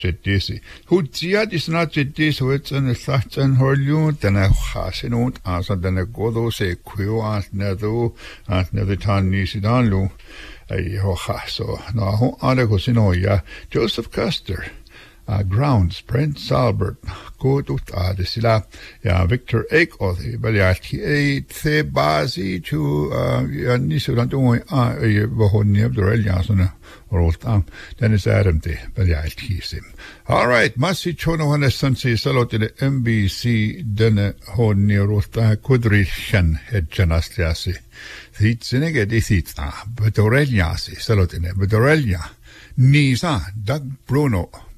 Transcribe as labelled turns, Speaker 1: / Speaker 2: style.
Speaker 1: Jettisi. Hutsiat is not jettis wits and the thoughts and horlu, then a hasinut as and then a godo se quill as nedu, as nevitan nisidanlu. So, no, who other cosinoia, Joseph Custer. Grounds, Prince Albert, go to Adesila, Victor Eikothi, Baliati, the Bazi to Nisuranto, Bohonia, the Reliansona, or old time, Dennis Adam, the Baliati sim. All right, Masi Chono and the Sunsi Salo to the MBC, Dene Honirota, Kudrishan, Hedjanastiasi. The Zinega Disita, but Aureliasi, Salotine, but Aurelia, Nisa, Doug Bruno.